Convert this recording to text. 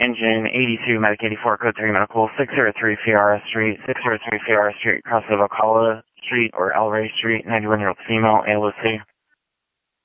engine 82, Medic 84, code 3 medical, 603 Fiara Street, 603 Fiara Street, across of Ocala Street or El Rey Street, 91-year-old female, ALOC.